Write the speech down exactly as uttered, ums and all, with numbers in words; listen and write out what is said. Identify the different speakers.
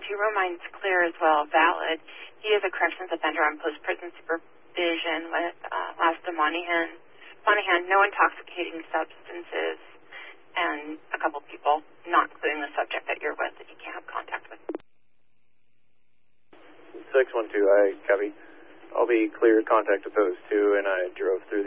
Speaker 1: Romine's clear as well, valid. He is a corrections offender on post-prison supervision with uh, Lasta Monahan. Monahan, no intoxicating substances, and a couple people, not including the subject that you're with, that you can't have contact with.
Speaker 2: six one two, I copy. I'll be clear contact with those two, and I drove through